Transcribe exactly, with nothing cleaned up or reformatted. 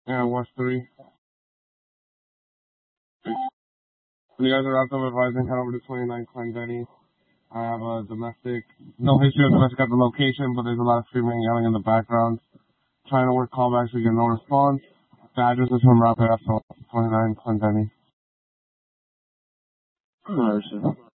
Yeah, West three. When you guys are out of advising, head over to twenty-nine Clendenny. I have a domestic, no history of domestic at the location, but there's a lot of screaming and yelling in the background. Trying to work callbacks, we get no response. The address is from Rapid F twenty-nine Clendenny. Mercy.